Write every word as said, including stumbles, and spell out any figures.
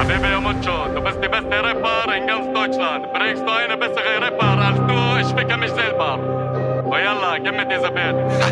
Habibi Mucho, du bist die beste Rapper in ganz Deutschland. Bringst du eine bessere Rapper als du? Ich ficke mich selber. Oh yalla, gib mir diese Beat.